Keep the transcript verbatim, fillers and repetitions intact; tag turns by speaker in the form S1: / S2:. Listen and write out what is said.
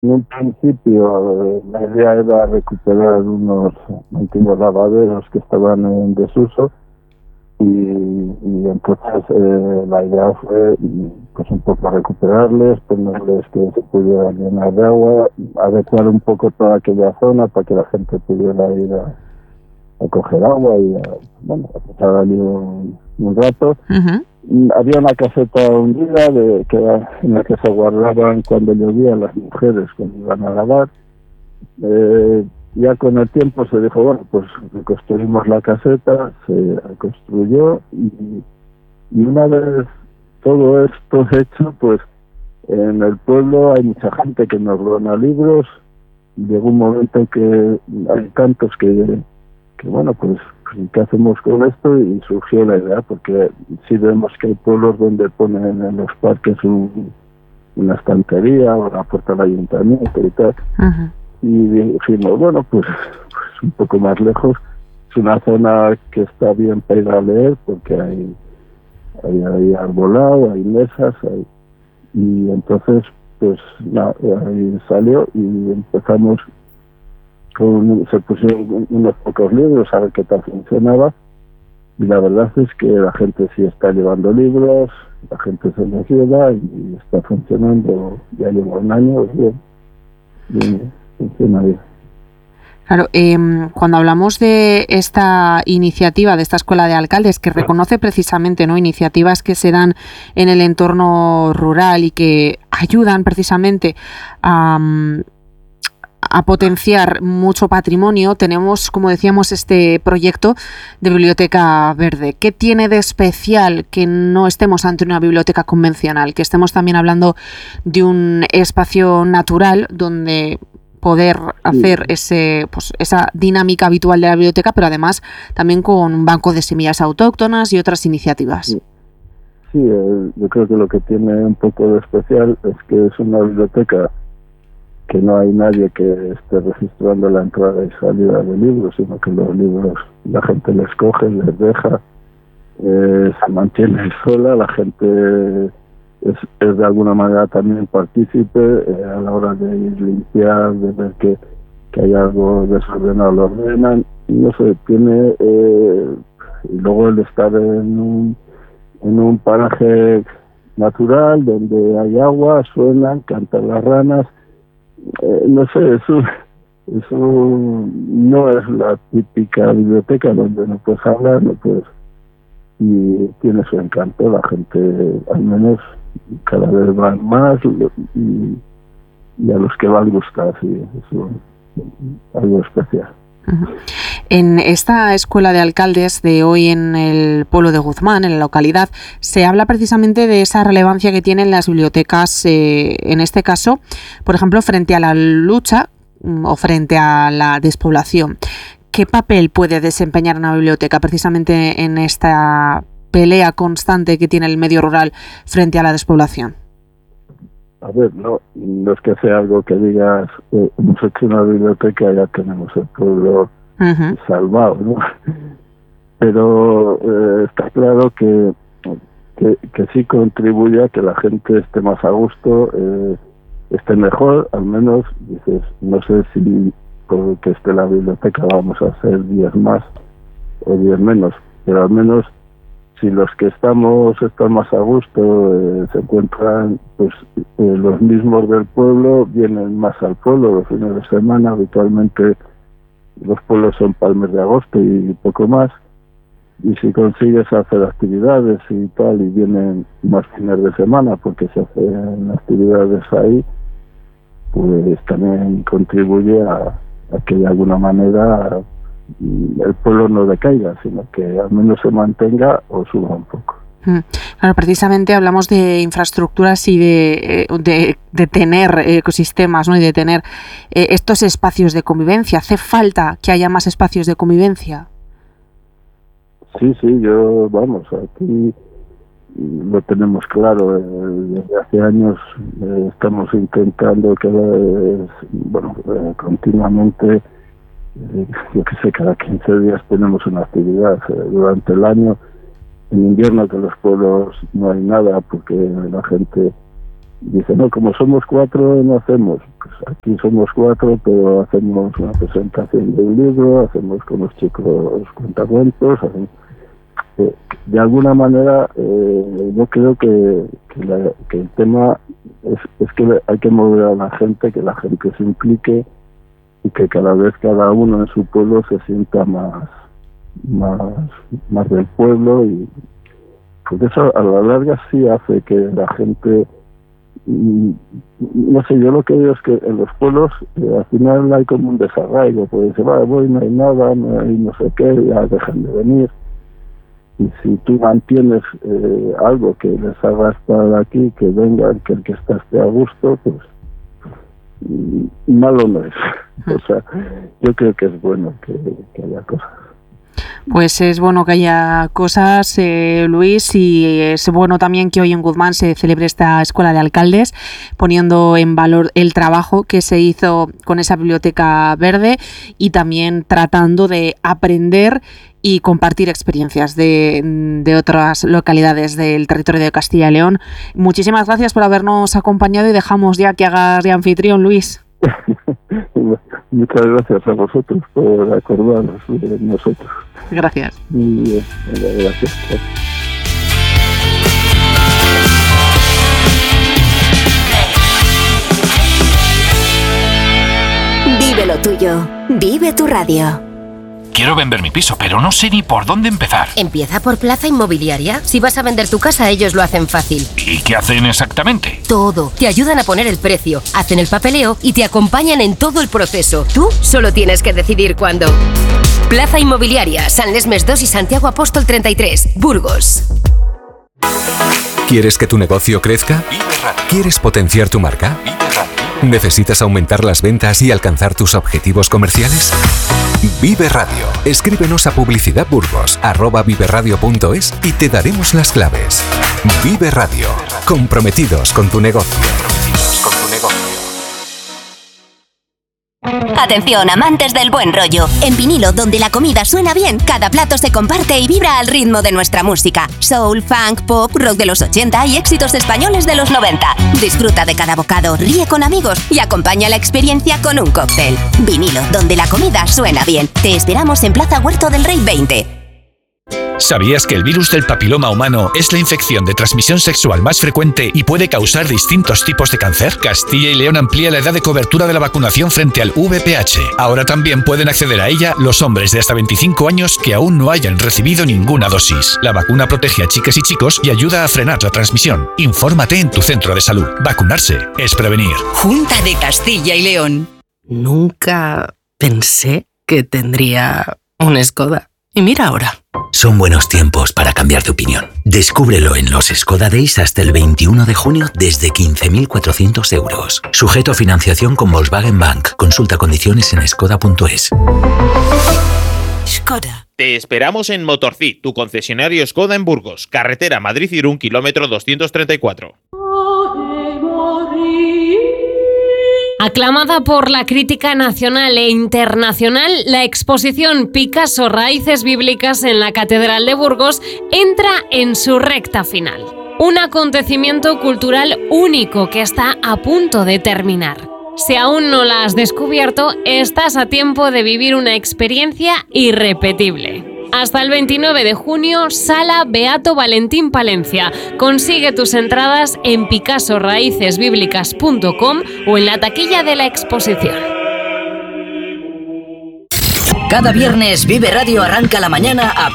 S1: En un principio, eh, la idea era recuperar unos antiguos lavaderos que estaban en desuso y, y entonces eh, la idea fue pues un poco recuperarles, ponerles que se pudiera llenar de agua, adecuar un poco toda aquella zona para que la gente pudiera ir a, a coger agua y a, bueno, a pasar allí un, un rato.
S2: Uh-huh.
S1: Había una caseta hundida de, que era, en la que se guardaban cuando llovía las mujeres cuando iban a lavar. Eh, ya con el tiempo se dijo, bueno, pues reconstruimos la caseta, se construyó y, y una vez todo esto hecho, pues en el pueblo hay mucha gente que nos dona libros. Llegó un momento en que hay tantos que, que bueno, pues ¿qué hacemos con esto? Y surgió la idea, porque si vemos que hay pueblos donde ponen en los parques un, una estantería o la puerta del ayuntamiento y tal.
S2: Uh-huh.
S1: Y dijimos, bueno, pues, pues un poco más lejos. Es una zona que está bien para ir a leer porque hay, hay, hay arbolado, hay mesas, hay, y entonces, pues na, ahí salió y empezamos con, se pusieron unos pocos libros a ver qué tal funcionaba, y la verdad es que la gente sí está llevando libros, la gente se los lleva y está funcionando, ya lleva un año, bien, bien, funciona bien.
S2: Claro, eh, cuando hablamos de esta iniciativa, de esta escuela de alcaldes, que reconoce precisamente, ¿no?, iniciativas que se dan en el entorno rural y que ayudan precisamente a, a potenciar mucho patrimonio, tenemos, como decíamos, este proyecto de biblioteca verde. ¿Qué tiene de especial que no estemos ante una biblioteca convencional, que estemos también hablando de un espacio natural donde poder hacer ese, pues, esa dinámica habitual de la biblioteca, pero además también con un banco de semillas autóctonas y otras iniciativas?
S1: Sí, sí eh, yo creo que lo que tiene un poco de especial es que es una biblioteca que no hay nadie que esté registrando la entrada y salida de libros, sino que los libros la gente les coge, les deja, eh, se mantiene sola, la gente Es, es de alguna manera también partícipe eh, a la hora de ir limpiar, de ver que, que hay algo desordenado, lo ordenan, y no sé, tiene, eh, y luego el estar en un, en un paraje natural donde hay agua, suenan, cantan las ranas, eh, no sé, eso, eso no es la típica biblioteca donde no puedes hablar, no puedes, y tiene su encanto, la gente al menos cada vez van más y, y a los que van gusta, sí, eso es algo especial.
S2: Uh-huh. En esta escuela de alcaldes de hoy en el pueblo de Guzmán, en la localidad, se habla precisamente de esa relevancia que tienen las bibliotecas, eh, en este caso, por ejemplo, frente a la lucha o frente a la despoblación. ¿Qué papel puede desempeñar una biblioteca precisamente en esta pelea constante que tiene el medio rural frente a la despoblación?
S1: A ver, no, no es que sea algo que digas, eh, hemos hecho una biblioteca y ya tenemos el pueblo uh-huh. salvado, ¿no? Pero eh, está claro que, que, que sí contribuye a que la gente esté más a gusto, eh, esté mejor, al menos, dices, no sé si porque esté la biblioteca vamos a hacer diez más o diez menos, pero al menos si los que estamos están más a gusto, eh, se encuentran, pues eh, los mismos del pueblo vienen más al pueblo los fines de semana. Habitualmente los pueblos son para el mes de agosto y poco más, y si consigues hacer actividades y tal y vienen más fines de semana porque se hacen actividades ahí, pues también contribuye a, a que de alguna manera el pueblo no decaiga, sino que al menos se mantenga o suba un poco.
S2: Claro, precisamente hablamos de infraestructuras y de, de, de tener ecosistemas, ¿no?, y de tener eh, estos espacios de convivencia. ¿Hace falta que haya más espacios de convivencia?
S1: Sí, sí, yo, vamos, aquí lo tenemos claro. Eh, desde hace años eh, estamos intentando que, eh, bueno, eh, continuamente, yo que sé, cada quince días tenemos una actividad eh, durante el año. En invierno, que en los pueblos no hay nada porque la gente dice, no, como somos cuatro no hacemos. Pues aquí somos cuatro, pero hacemos una presentación de un libro, hacemos con los chicos cuentacuentos, hacemos, eh, de alguna manera eh, yo creo que, que, la, que el tema es, es que hay que mover a la gente, que la gente se implique y que cada vez cada uno en su pueblo se sienta más más más del pueblo, y pues eso a la larga sí hace que la gente, no sé, yo lo que veo es que en los pueblos eh, al final hay como un desarraigo, pues dice, va, voy, no hay nada, no hay no sé qué, ya dejan de venir. Y si tú mantienes eh, algo que les haga estar aquí, que vengan, que el que está esté a gusto, pues malo no es. O sea, yo creo que es bueno que, que haya cosas.
S2: Pues es bueno que haya cosas, eh, Luis, y es bueno también que hoy en Guzmán se celebre esta Escuela de Alcaldes, poniendo en valor el trabajo que se hizo con esa biblioteca verde y también tratando de aprender y compartir experiencias de, de otras localidades del territorio de Castilla y León. Muchísimas gracias por habernos acompañado y dejamos ya que hagas de anfitrión, Luis.
S1: Muchas gracias a vosotros por acordaros de nosotros.
S2: Gracias.
S1: Muy bien, gracias.
S3: Vive lo tuyo. Vive tu radio.
S4: Quiero vender mi piso, pero no sé ni por dónde empezar.
S5: Empieza por Plaza Inmobiliaria. Si vas a vender tu casa, ellos lo hacen fácil.
S4: ¿Y qué hacen exactamente?
S5: Todo. Te ayudan a poner el precio, hacen el papeleo y te acompañan en todo el proceso. Tú solo tienes que decidir cuándo. Plaza Inmobiliaria, San Lesmes dos y Santiago Apóstol treinta y tres, Burgos.
S6: ¿Quieres que tu negocio crezca? ¿Quieres potenciar tu marca? ¿Necesitas aumentar las ventas y alcanzar tus objetivos comerciales? Vive Radio. Escríbenos a publicidadburgos arroba viveradio punto es y te daremos las claves. Vive Radio. Comprometidos con tu negocio. Comprometidos con tu negocio.
S3: Atención, amantes del buen rollo. En Vinilo, donde la comida suena bien, cada plato se comparte y vibra al ritmo de nuestra música. Soul, funk, pop, rock de los ochenta y éxitos españoles de los noventa. Disfruta de cada bocado, ríe con amigos y acompaña la experiencia con un cóctel. Vinilo, donde la comida suena bien. Te esperamos en Plaza Huerto del Rey veinte.
S7: ¿Sabías que el virus del papiloma humano es la infección de transmisión sexual más frecuente y puede causar distintos tipos de cáncer? Castilla y León amplía la edad de cobertura de la vacunación frente al V P H. Ahora también pueden acceder a ella los hombres de hasta veinticinco años que aún no hayan recibido ninguna dosis. La vacuna protege a chicas y chicos y ayuda a frenar la transmisión. Infórmate en tu centro de salud. Vacunarse es prevenir.
S8: Junta de Castilla y León. Nunca pensé que tendría un Skoda. Y mira ahora.
S9: Son buenos tiempos para cambiar de opinión. Descúbrelo en los Skoda Days hasta el veintiuno de junio desde quince mil cuatrocientos euros. Sujeto a financiación con Volkswagen Bank. Consulta condiciones en skoda punto es.
S8: Skoda.
S10: Te esperamos en Motorcid, tu concesionario Skoda en Burgos. Carretera Madrid-Irún, kilómetro doscientos treinta y cuatro.
S11: Aclamada por la crítica nacional e internacional, la exposición Picasso Raíces Bíblicas en la Catedral de Burgos entra en su recta final. Un acontecimiento cultural único que está a punto de terminar. Si aún no la has descubierto, estás a tiempo de vivir una experiencia irrepetible. Hasta el veintinueve de junio, Sala Beato Valentín Palencia. Consigue tus entradas en picasso raíces bíblicas punto com o en la taquilla de la exposición.
S8: Cada viernes Vive Radio arranca la mañana a